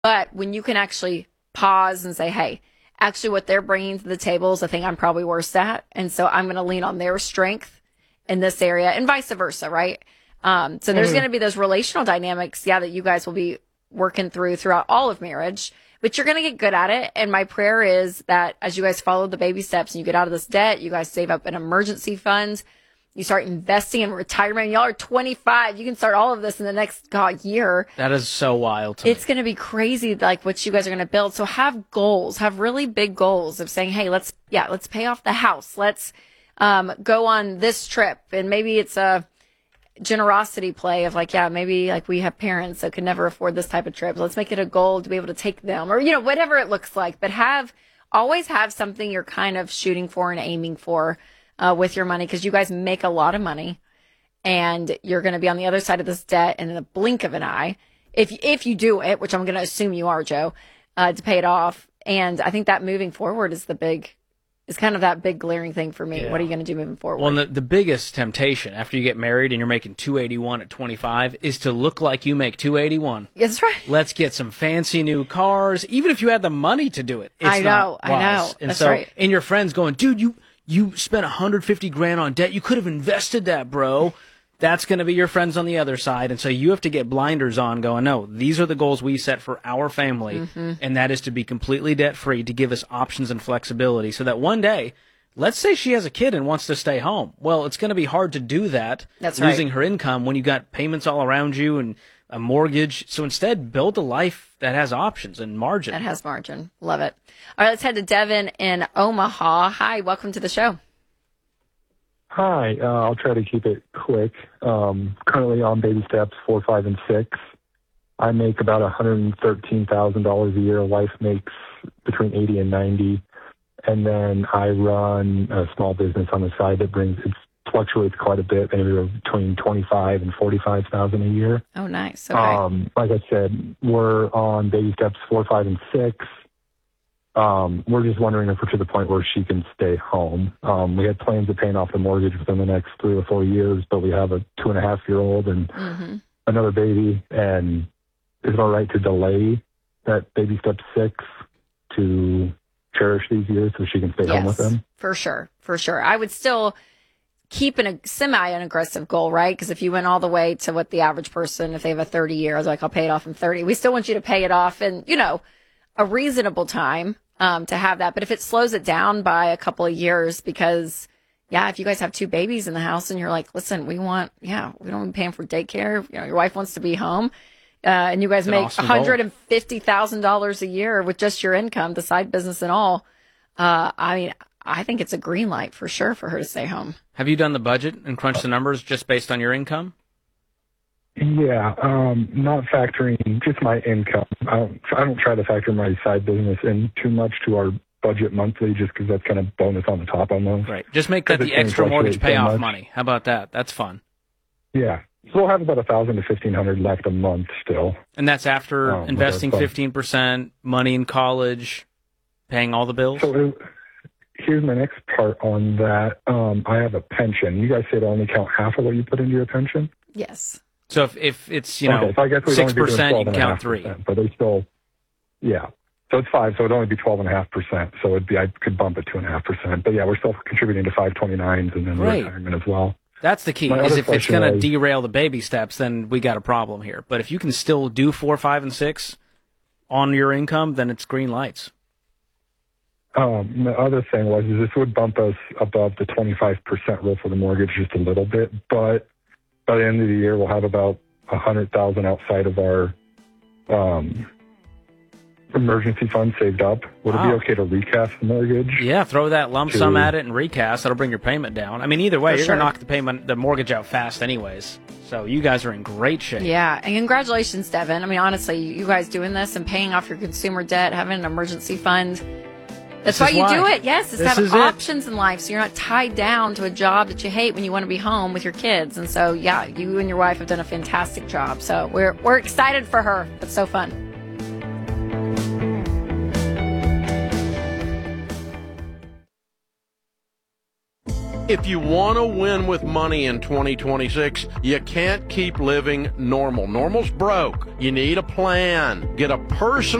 But when you can actually pause and say, hey, actually what they're bringing to the table is the thing I'm probably worst at. And so I'm going to lean on their strength in this area and vice versa, right? So there's going to be those relational dynamics, that you guys will be working throughout all of marriage, but you're going to get good at it. And my prayer is that as you guys follow the baby steps and you get out of this debt, you guys save up an emergency fund, you start investing in retirement. Y'all are 25. You can start all of this in the next year. That is so wild to me. It's going to be crazy, like what you guys are going to build. So have goals, have really big goals of saying, hey, let's pay off the house. Let's go on this trip. And maybe it's a generosity play of maybe we have parents that could never afford this type of trip. Let's make it a goal to be able to take them, or, whatever it looks like. But always have something you're kind of shooting for and aiming for with your money, because you guys make a lot of money and you're going to be on the other side of this debt in the blink of an eye. If you do it, which I'm going to assume you are, Joe, to pay it off. And I think that moving forward is kind of that big glaring thing for me. Yeah. What are you going to do moving forward? Well, the biggest temptation after you get married and you're making $281 at 25 is to look like you make $281. That's right. Let's get some fancy new cars, even if you had the money to do it. I know. And that's right. And your friends going, dude, you spent $150,000 on debt. You could have invested that, bro. That's going to be your friends on the other side. And so you have to get blinders on going, no, these are the goals we set for our family. And that is to be completely debt free, to give us options and flexibility so that one day, let's say she has a kid and wants to stay home. Well, it's going to be hard to do that. That's losing right. her income when you got payments all around you and a mortgage. So instead, build a life that has options and margin. That has margin. Love it. All right, let's head to Devin in Omaha. Hi, welcome to the show. Hi, I'll try to keep it quick. Currently on baby steps 4, 5, and 6. I make about $113,000 a year. Wife makes between 80 and 90. And then I run a small business on the side that it fluctuates quite a bit, maybe between 25 and 45,000 a year. Oh, nice. Okay. Like I said, we're on baby steps 4, 5, and 6. We're just wondering if we're to the point where she can stay home. We had plans of paying off the mortgage within the next 3 or 4 years, but we have a 2.5-year-old and another baby. And is it all right to delay that baby step 6 to cherish these years so she can stay home with them? For sure. I would still keep a semi-aggressive goal, right? Because if you went all the way to what the average person, if they have a 30-year, I was like, I'll pay it off in 30. We still want you to pay it off in, a reasonable time to have that. But if it slows it down by a couple of years, because if you guys have 2 babies in the house and you're like, listen, we don't be paying for daycare. Your wife wants to be home. And you guys make $150,000 a year with just your income, the side business and all. I think it's a green light for sure for her to stay home. Have you done the budget and crunched the numbers just based on your income? Yeah, not factoring just my income. I don't try to factor my side business in too much to our budget monthly, just because that's kind of bonus on the top almost. Right. Just make that the extra mortgage payoff money. How about that? That's fun. Yeah. So we'll have about $1,000 to $1,500 left a month still. And that's after investing 15%, money in college, paying all the bills? So here's my next part on that. I have a pension. You guys said only count half of what you put into your pension? Yes. So if it's, so I guess 6%, you can count 3. But they still, So it's 5, so it'd only be 12.5%. So I could bump it to 2.5%. But we're still contributing to 529s and then retirement as well. That's the key, is if it's going to derail the baby steps, then we got a problem here. But if you can still do 4, 5, and 6 on your income, then it's green lights. The other thing is this would bump us above the 25% rule for the mortgage just a little bit, but by the end of the year, we'll have about $100,000 outside of our emergency fund saved up. Would it be okay to recast the mortgage? Yeah, throw that lump sum at it and recast. That'll bring your payment down. I mean, either way, you're going to knock the mortgage out fast anyways. So you guys are in great shape. Yeah, and congratulations, Devin. I mean, honestly, you guys doing this and paying off your consumer debt, having an emergency fund. That's why you do it. Yes, it's having options in life, so you're not tied down to a job that you hate when you want to be home with your kids. And so, you and your wife have done a fantastic job. So we're excited for her. It's so fun. If you want to win with money in 2026, you can't keep living normal. Normal's broke. You need a plan. Get a personal